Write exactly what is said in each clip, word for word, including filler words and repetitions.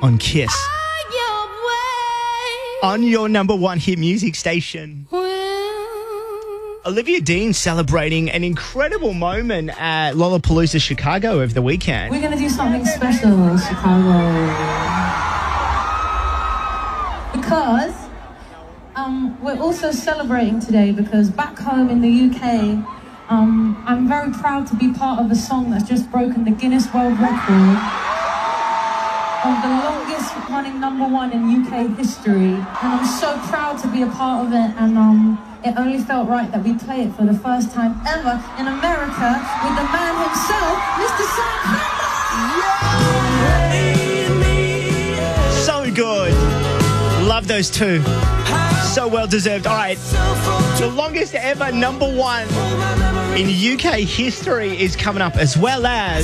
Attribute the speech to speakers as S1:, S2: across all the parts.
S1: on Kiss. On your number one hit music station. Olivia Dean celebrating an incredible moment at Lollapalooza Chicago over the weekend.
S2: We're going to do something special in Chicago. Because um, we're also celebrating today because back home in the U K, um, I'm very proud to be part of a song that's just broken the Guinness World Record of the longest running number one in U K history. And I'm so proud to be a part of it. And um, it only felt right that we play it for the first time ever in America with the man himself, Mister Sam Campbell.
S1: So good. Love those two. So well deserved. All right. The longest ever number one in U K history is coming up, as well as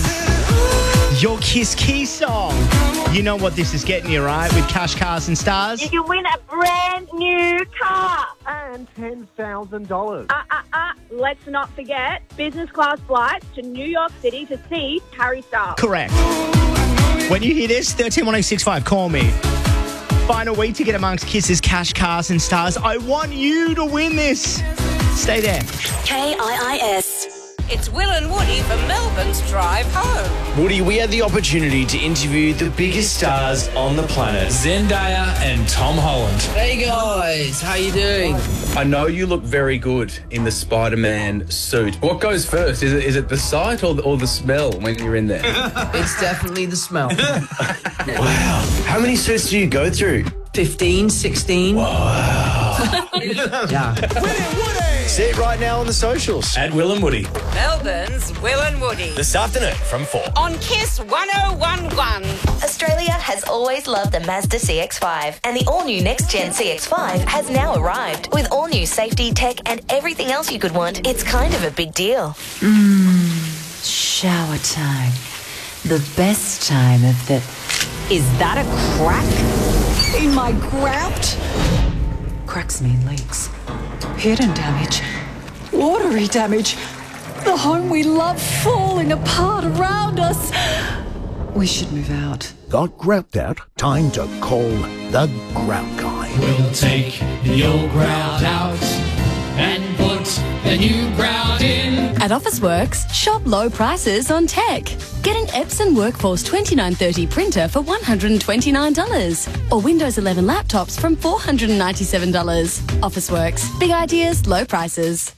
S1: your Kiss Key song. You know what this is getting you, right? With Cash, Cars and Stars.
S3: You can win a brand new car.
S4: And ten thousand dollars.
S3: Uh, uh, uh, let's not forget business class flights to New York City to see Harry Styles.
S1: Correct. When you hear this, thirteen one oh six five, call me. Final week to get amongst Kiss's Cash, Cars and Stars. I want you to win this. Stay there.
S5: K I I S.
S6: It's Will and Woody for Melbourne's Drive Home.
S7: Woody, we had the opportunity to interview the biggest stars on the planet.
S8: Zendaya and Tom Holland.
S9: Hey guys, how you doing?
S10: I know you look very good in the Spider-Man suit. What goes first? Is it is it the sight or the, or the smell when you're in there?
S9: It's definitely the smell.
S7: Wow. How many suits do you go through?
S9: fifteen, sixteen.
S7: Wow.
S9: Yeah.
S7: See it right now on the socials.
S8: At Will and Woody.
S6: Melbourne's Will and Woody.
S7: This afternoon from four.
S6: On Kiss one oh one one.
S5: Australia has always loved the Mazda C X five, and the all-new next-gen C X five has now arrived. With all-new safety, tech, and everything else you could want, it's kind of a big deal.
S11: Mmm, shower time. The best time of the... Is that a crack in my grout? Cracks mean leaks. Hidden damage. Watery damage. The home we love falling apart around us. We should move out.
S12: Got grout out? Time to call the Grout Guy.
S8: We'll take the old grout out and put the new grout in.
S13: At Officeworks, shop low prices on tech. Get an Epson Workforce twenty-nine thirty printer for one hundred twenty-nine dollars or Windows eleven laptops from four hundred ninety-seven dollars. Officeworks. Big ideas, low prices.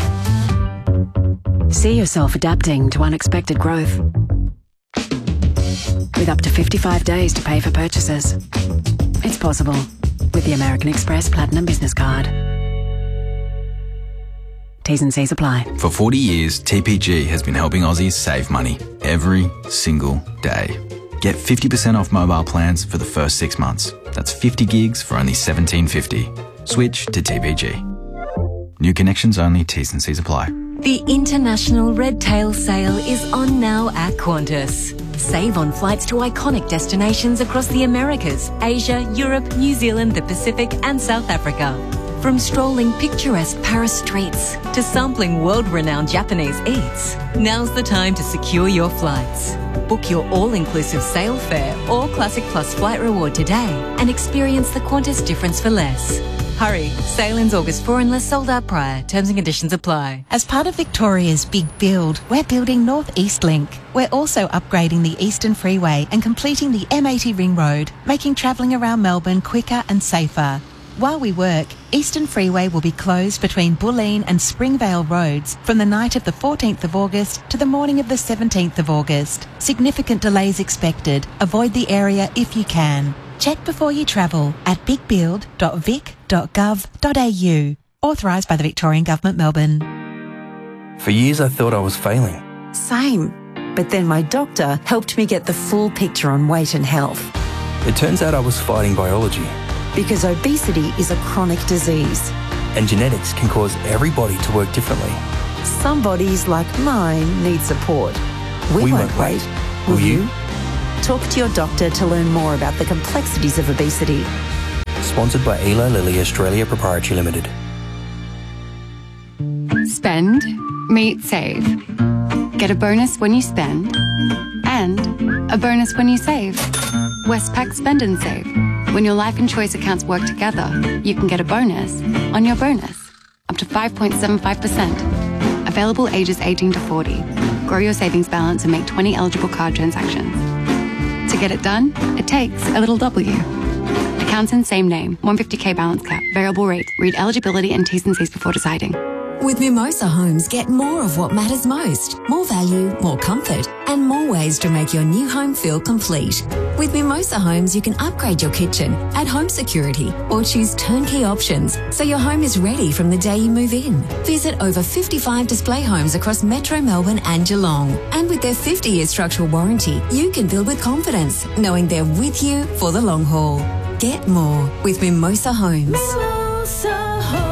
S11: See yourself adapting to unexpected growth. With up to fifty-five days to pay for purchases. It's possible with the American Express Platinum Business Card. T's and C's apply.
S14: For forty years, T P G has been helping Aussies save money every single day. Get fifty percent off mobile plans for the first six months. That's fifty gigs for only seventeen fifty. Switch to T P G. New connections only, T's and C's apply.
S15: The International Red Tail Sale is on now at Qantas. Save on flights to iconic destinations across the Americas, Asia, Europe, New Zealand, the Pacific and South Africa. From strolling picturesque Paris streets to sampling world-renowned Japanese eats, now's the time to secure your flights. Book your all-inclusive sale fare or Classic Plus flight reward today and experience the Qantas difference for less. Hurry, sale ends August fourth unless sold out prior. Terms and conditions apply.
S16: As part of Victoria's Big Build, we're building North East Link. We're also upgrading the Eastern Freeway and completing the M eighty Ring Road, making travelling around Melbourne quicker and safer. While we work, Eastern Freeway will be closed between Bulleen and Springvale roads from the night of the fourteenth of August to the morning of the seventeenth of August. Significant delays expected. Avoid the area if you can. Check before you travel at big build dot vic dot gov dot a u. Authorised by the Victorian Government, Melbourne.
S17: For years I thought I was failing.
S18: Same. But then my doctor helped me get the full picture on weight and health.
S17: It turns out I was fighting biology.
S18: Because obesity is a chronic disease.
S17: And genetics can cause every body to work differently.
S18: Some bodies, like mine, need support. We,
S17: we
S18: won't,
S17: won't
S18: wait.
S17: wait.
S18: Will
S17: Will
S18: you?
S17: you?
S18: Talk to your doctor to learn more about the complexities of obesity.
S17: Sponsored by Eli Lilly Australia Proprietary Limited.
S19: Spend, meet, save. Get a bonus when you spend and A bonus when you save. Westpac Spend and Save. When your life and choice accounts work together, you can get a bonus on your bonus. Up to five point seven five percent. Available ages eighteen to forty. Grow your savings balance and make twenty eligible card transactions. To get it done, it takes a little W. Accounts in same name. one hundred fifty K balance cap. Variable rate. Read eligibility and T's and C's before deciding.
S15: With Mimosa Homes, get more of what matters most. More value, more comfort, and more ways to make your new home feel complete. With Mimosa Homes, you can upgrade your kitchen, add home security, or choose turnkey options so your home is ready from the day you move in. Visit over fifty-five display homes across Metro Melbourne and Geelong. And with their fifty-year structural warranty, you can build with confidence, knowing they're with you for the long haul. Get more with Mimosa Homes. Mimosa Homes.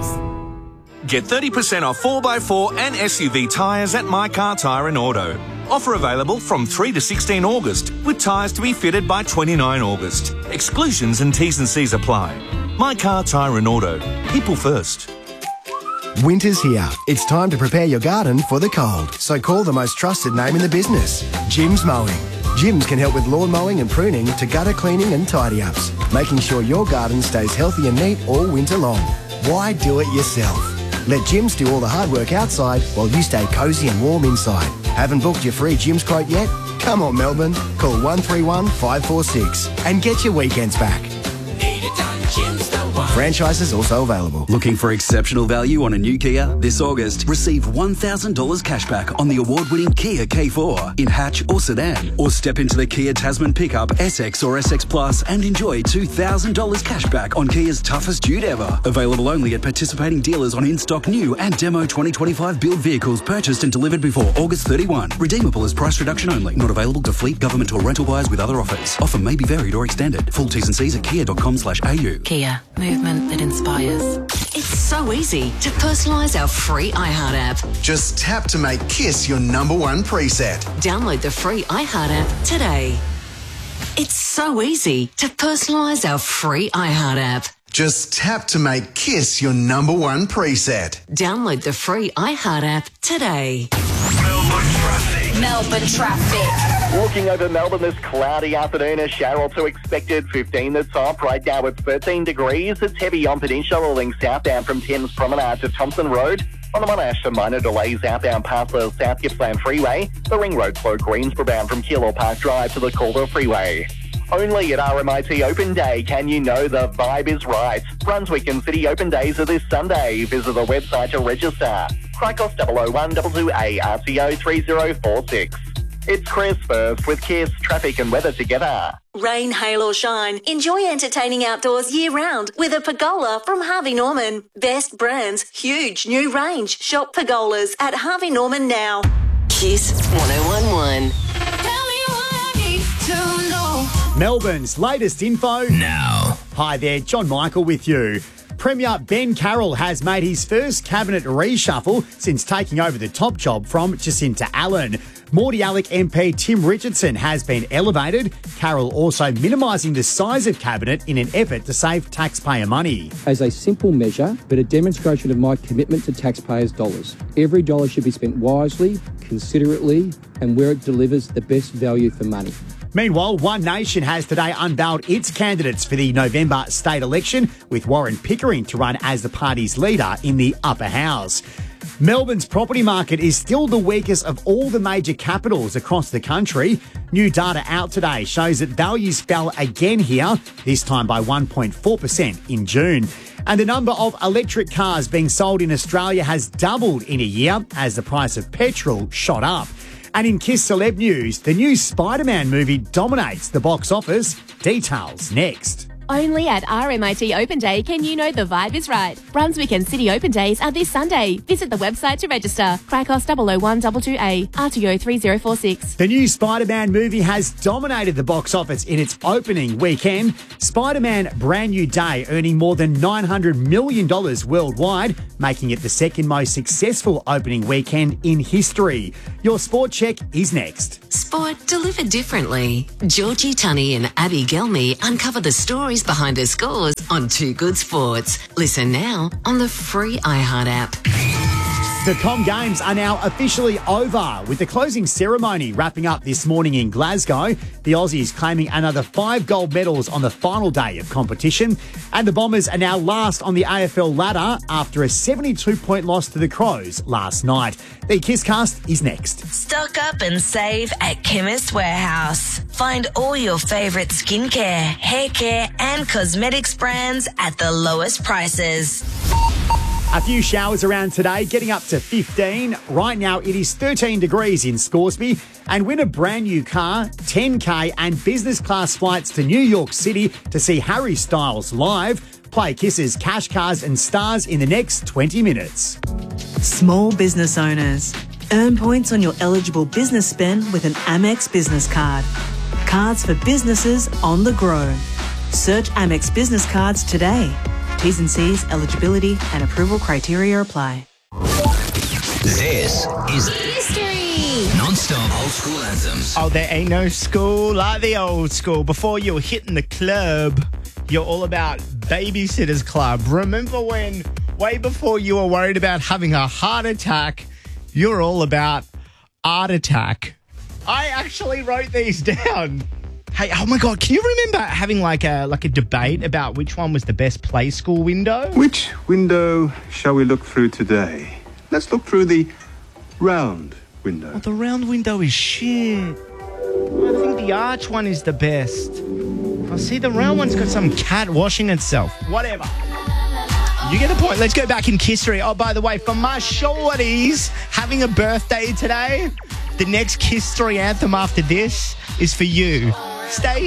S20: Get thirty percent off four by four and S U V tyres at My Car Tyre and Auto. Offer available from three to sixteen August, with tyres to be fitted by twenty-nine August. Exclusions and T's and C's apply. My Car Tyre and Auto. People first.
S21: Winter's here. It's time to prepare your garden for the cold. So call the most trusted name in the business, Jim's Mowing. Jim's can help with lawn mowing and pruning to gutter cleaning and tidy-ups, making sure your garden stays healthy and neat all winter long. Why do it yourself? Let Jim's do all the hard work outside while you stay cosy and warm inside. Haven't booked your free Jim's quote yet? Come on, Melbourne. Call one three one, five four six and get your weekends back.
S22: Need it done, Jim's the one.
S21: Franchises also available.
S23: Looking for exceptional value on a new Kia? This August, receive one thousand dollars cashback on the award-winning Kia K four in hatch or sedan. Or step into the Kia Tasman pickup, S X or S X Plus and enjoy two thousand dollars cashback on Kia's toughest dude ever. Available only at participating dealers on in-stock new and demo twenty twenty-five build vehicles purchased and delivered before August thirty-first. Redeemable as price reduction only. Not available to fleet, government or rental buyers with other offers. Offer may be varied or extended. Full T's and C's at kia dot com slash a u.
S15: Kia. Movement that inspires. It's so easy to personalise our free iHeart app.
S24: Just tap to make Kiss your number one preset.
S15: Download the free iHeart app today. It's so easy to personalise our free iHeart app.
S24: Just tap to make Kiss your number one preset.
S15: Download the free iHeart app today.
S6: Melbourne traffic.
S25: Walking over Melbourne this cloudy afternoon, a shower or two expected, fifteen the top. Right now it's thirteen degrees. It's heavy on Peninsula link southbound from Thames Promenade to Thompson Road. On the Monash, some minor delays outbound past the South Gippsland Freeway. The Ring Road slow Greensboro bound from Keilor Park Drive to the Calder Freeway. Only at R M I T Open Day can you know the vibe is right. Brunswick and City Open Days are this Sunday. Visit the website to register. Cricos double oh one two two A R T O three oh four six. It's Chris first with Kiss, traffic and weather together.
S26: Rain, hail or shine, enjoy entertaining outdoors year-round with a pergola from Harvey Norman. Best brands, huge new range. Shop pergolas at Harvey Norman now.
S27: Kiss one oh one one.
S1: Melbourne's latest info now. Hi there, John Michael with you. Premier Ben Carroll has made his first cabinet reshuffle since taking over the top job from Jacinta Allen. Mordialloc M P Tim Richardson has been elevated. Carroll also minimising the size of cabinet in an effort to save taxpayer money.
S28: As a simple measure, but a demonstration of my commitment to taxpayers' dollars. Every dollar should be spent wisely, considerately, and where it delivers the best value for money.
S1: Meanwhile, One Nation has today unveiled its candidates for the November state election, with Warren Pickering to run as the party's leader in the upper house. Melbourne's property market is still the weakest of all the major capitals across the country. New data out today shows that values fell again here, this time by one point four percent in June. And the number of electric cars being sold in Australia has doubled in a year as the price of petrol shot up. And in Kiss Celeb News, the new Spider-Man movie dominates the box office. Details next.
S29: Only at R M I T Open Day can you know the vibe is right. Brunswick and City Open Days are this Sunday. Visit the website to register. Cricos double oh one two two A, R T O three oh four six.
S1: The new Spider-Man movie has dominated the box office in its opening weekend. Spider-Man Brand New Day earning more than nine hundred million dollars worldwide, making it the second most successful opening weekend in history. Your sport check is next.
S15: Sport delivered differently. Georgie Tunney and Abby Gelmy uncover the stories behind the scores on Two Good Sports. Listen now on the free iHeart app.
S2: The Com Games are now officially over, with the closing ceremony wrapping up this morning in Glasgow. The Aussies claiming another five gold medals on the final day of competition. And the Bombers are now last on the A F L ladder after a seventy-two point loss to the Crows last night. The KissCast is next.
S3: Stock up and save at Chemist Warehouse. Find all your favourite skincare, hair care and cosmetics brands at the lowest prices.
S2: A few showers around today, getting up to fifteen. Right now it is thirteen degrees in Scoresby. And win a brand new car, ten K and business class flights to New York City to see Harry Styles live. Play Kiss's Cash Cars and Stars in the next twenty minutes.
S4: Small business owners. Earn points on your eligible business spend with an Amex business card. Cards for businesses on the go. Search Amex Business Cards today. T's and C's, eligibility and approval criteria apply.
S5: This is History. Non-stop old school anthems.
S1: Oh, there ain't no school like the old school. Before you were hitting the club, you're all about Babysitter's Club. Remember when, way before you were worried about having a heart attack, you're all about Art Attack. I actually wrote these down. Hey, oh my God, can you remember having like a like a debate about which one was the best play school window?
S7: Which window shall we look through today? Let's look through the round window.
S1: Oh, the round window is shit. I think the arch one is the best. I see the round one's got some cat washing itself. Whatever. You get the point. Let's go back in history. Oh, by the way, for my shorties having a birthday today, the next history anthem after this is for you. Stay